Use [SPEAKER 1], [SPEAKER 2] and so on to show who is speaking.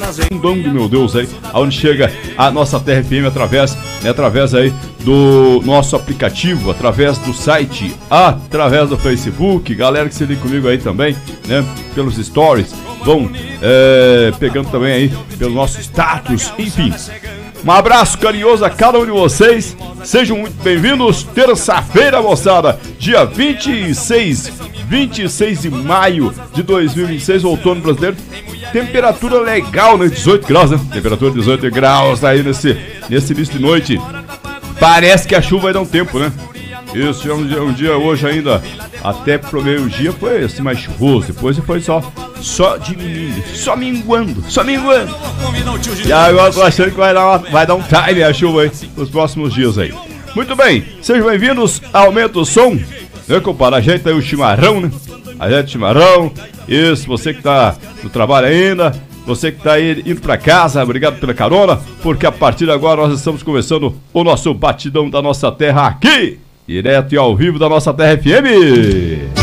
[SPEAKER 1] Dong, meu Deus, aí, aonde chega a nossa Terra FM através aí do nosso aplicativo, através do site, através do Facebook, galera que se liga comigo aí também, né, pelos stories, vão pegando também aí pelo nosso status, enfim. Um abraço carinhoso a cada um de vocês, sejam muito bem-vindos. Terça-feira, moçada, dia 26 de maio de 2026, outono brasileiro. Temperatura legal, né? 18 graus, né? Temperatura de 18 graus aí nesse início de noite. Parece que a chuva vai dar um tempo, né? Isso, um dia hoje ainda, até pro meio-dia foi assim mais chuvoso. Depois foi só diminuindo, só minguando. E agora tô achando que vai dar um time a chuva aí nos próximos dias aí. Muito bem, sejam bem-vindos, aumenta o som, né, compadre? A gente aí o chimarrão, né? A gente chimarrão. Isso, você que tá no trabalho ainda, você que tá aí indo pra casa, obrigado pela carona, porque a partir de agora nós estamos começando o nosso batidão da nossa terra aqui, direto e ao vivo da nossa Terra FM.